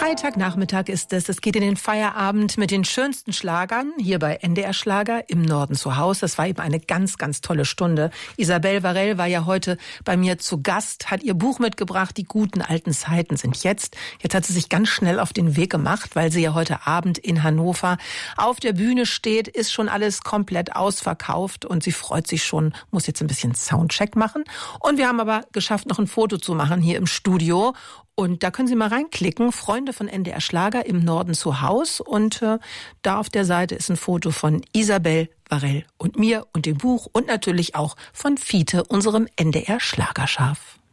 Freitagnachmittag ist es. Es geht in den Feierabend mit den schönsten Schlagern hier bei NDR Schlager im Norden zu Hause. Das war eben eine ganz, ganz tolle Stunde. Isabelle Varell war ja heute bei mir zu Gast, hat ihr Buch mitgebracht. Die guten alten Zeiten sind jetzt. Jetzt hat sie sich ganz schnell auf den Weg gemacht, weil sie ja heute Abend in Hannover auf der Bühne steht. Ist schon alles komplett ausverkauft und sie freut sich schon, muss jetzt ein bisschen Soundcheck machen. Und wir haben aber geschafft, noch ein Foto zu machen hier im Studio. Und da können Sie mal reinklicken, Freunde von NDR Schlager im Norden zu Haus. Und da auf der Seite ist ein Foto von Isabelle Varell und mir und dem Buch und natürlich auch von Fiete, unserem NDR Schlagerschaf.